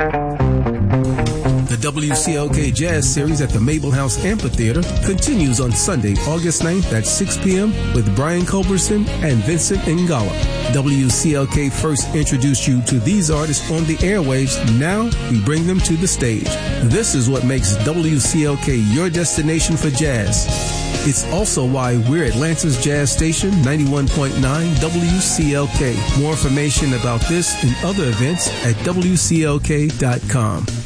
The WCLK Jazz Series at the Mabel House Amphitheater continues on Sunday, August 9th at 6 p.m. with Brian Culberson and Vincent Ngala. WCLK first introduced you to these artists on the airwaves. Now we bring them to the stage. This is what makes WCLK your destination for jazz. It's also why we're Atlanta's jazz station, 91.9 WCLK. More information about this and other events at WCLK.com.